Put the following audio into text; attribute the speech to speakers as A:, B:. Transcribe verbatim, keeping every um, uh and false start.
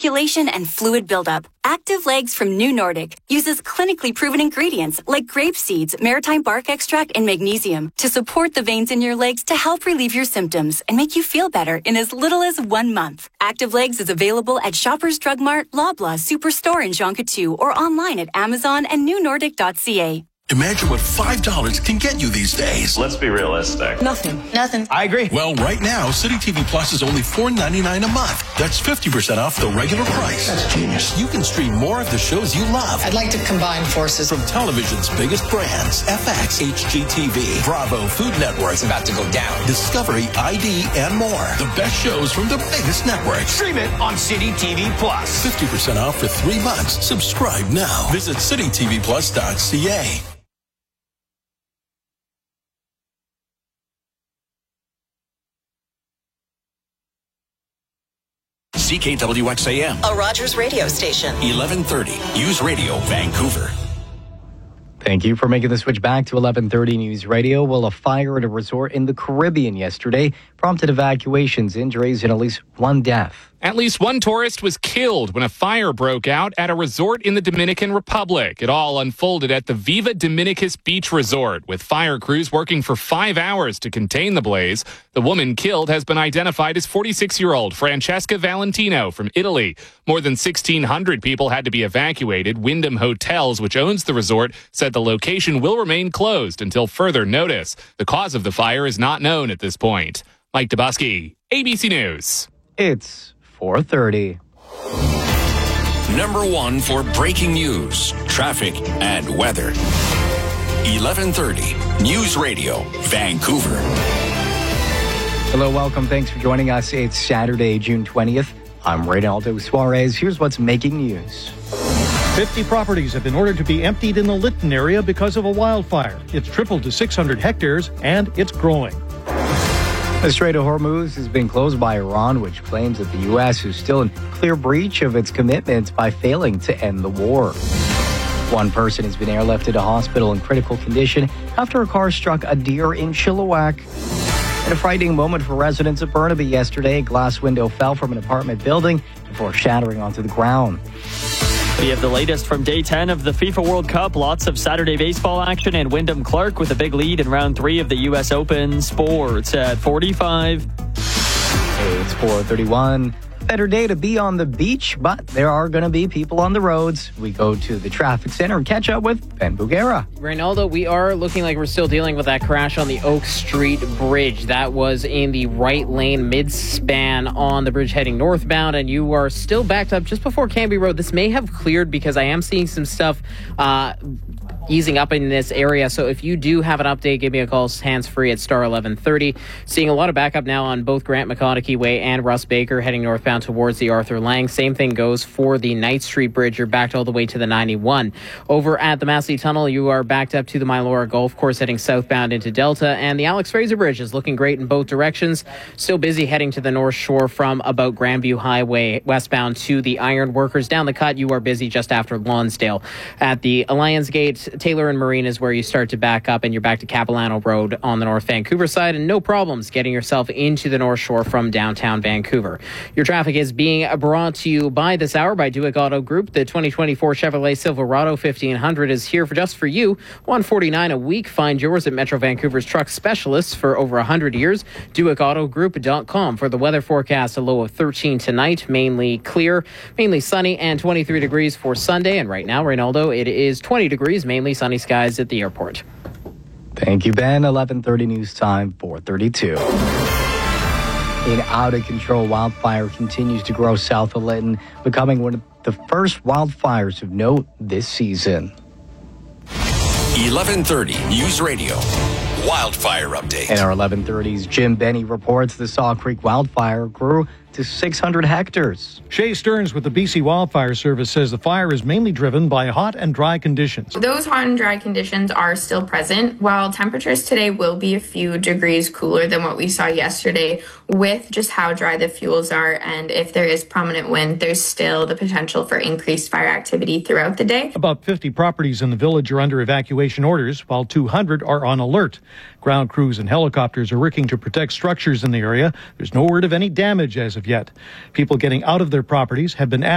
A: circulation and fluid buildup. Active Legs from New Nordic uses clinically proven ingredients like grape seeds, maritime bark extract, and magnesium to support the veins in your legs to help relieve your symptoms and make you feel better in as little as one month. Active Legs is available at Shoppers Drug Mart, Loblaw, Superstore, and Jonquière, or online at Amazon and new nordic dot c a.
B: Imagine what five dollars can get you these days.
C: Let's be realistic.
D: Nothing. Nothing.
E: I agree.
B: Well, right now, City T V Plus is only four ninety-nine a month. That's fifty percent off the regular price.
E: That's genius.
B: You can stream more of the shows you love.
D: I'd like to combine forces.
B: From television's biggest brands, F X, H G T V, Bravo, Food Network.
E: It's about to go down.
B: Discovery, I D, and more. The best shows from the biggest networks.
E: Stream it on City T V Plus.
B: fifty percent off for three months. Subscribe now. Visit city t v plus dot c a.
F: C K W X A M,
G: a Rogers radio station.
F: eleven thirty, News Radio, Vancouver.
H: Thank you for making the switch back to eleven thirty News Radio. Well, a fire at a resort in the Caribbean yesterday prompted evacuations, injuries, and at least one death.
I: At least one tourist was killed when a fire broke out at a resort in the Dominican Republic. It all unfolded at the Viva Dominicus Beach Resort, with fire crews working for five hours to contain the blaze. The woman killed has been identified as forty-six-year-old Francesca Valentino from Italy. More than sixteen hundred people had to be evacuated. Wyndham Hotels, which owns the resort, said the location will remain closed until further notice. The cause of the fire is not known at this point. Mike Dubusky, A B C News.
H: It's four thirty.
F: Number one for breaking news, traffic, and weather. eleven thirty, News Radio, Vancouver.
H: Hello, welcome. Thanks for joining us. It's Saturday, June twentieth. I'm Reynaldo Suarez. Here's what's making news.
J: fifty properties have been ordered to be emptied in the Lytton area because of a wildfire. It's tripled to six hundred hectares, and it's growing.
H: The Strait of Hormuz has been closed by Iran, which claims that the U S is still in clear breach of its commitments by failing to end the war. One person has been airlifted to hospital in critical condition after a car struck a deer in Chilliwack. In a frightening moment for residents of Burnaby yesterday, a glass window fell from an apartment building before shattering onto the ground.
K: We have the latest from day ten of the FIFA World Cup. Lots of Saturday baseball action, and Wyndham Clark with a big lead in round three of the U S Open. Sports at forty-five.
H: It's four thirty-one. Better day to be on the beach, but there are going to be people on the roads. We go to the traffic center and catch up with Ben Bugera.
L: Reynaldo, we are looking like we're still dealing with that crash on the Oak Street Bridge. That was in the right lane mid-span on the bridge heading northbound, and you are still backed up just before Canby Road. This may have cleared because I am seeing some stuff uh, easing up in this area. So if you do have an update, give me a call hands-free at star eleven thirty. Seeing a lot of backup now on both Grant McConaughey Way and Russ Baker heading northbound towards the Arthur Lang. Same thing goes for the Knight Street Bridge. You're backed all the way to the ninety-one. Over at the Massey Tunnel, you are backed up to the Mylora Golf Course heading southbound into Delta. And the Alex Fraser Bridge is looking great in both directions. Still busy heading to the North Shore from about Grandview Highway westbound to the Iron Workers. Down the cut, you are busy just after Lonsdale. At the Alliance Gate, Taylor and Marine is where you start to back up, and you're back to Capilano Road on the North Vancouver side, and no problems getting yourself into the North Shore from downtown Vancouver. Your traffic is being brought to you by this hour by Duick Auto Group. The twenty twenty-four Chevrolet Silverado fifteen hundred is here for just for you. one forty-nine a week. Find yours at Metro Vancouver's truck specialists for over one hundred years. Duick Auto Group dot com. For the weather forecast, a low of thirteen tonight, mainly clear, mainly sunny, and twenty-three degrees for Sunday. And right now, Reynaldo, it is twenty degrees, mainly sunny skies at the airport.
H: Thank you, Ben. eleven thirty news time, four thirty-two. An out-of-control wildfire continues to grow south of Lytton, becoming one of the first wildfires of note this season.
F: eleven thirty News Radio. Wildfire update.
H: In our eleven thirties, Jim Benny reports the Saw Creek wildfire grew to six hundred hectares.
J: Shay Stearns with the B C Wildfire Service says the fire is mainly driven by hot and dry conditions.
M: Those hot and dry conditions are still present, while temperatures today will be a few degrees cooler than what we saw yesterday with just how dry the fuels are. And if there is prominent wind, there's still the potential for increased fire activity throughout the day.
J: About fifty properties in the village are under evacuation orders, while two hundred are on alert. Ground crews and helicopters are working to protect structures in the area. There's no word of any damage as of yet. People getting out of their properties have been asked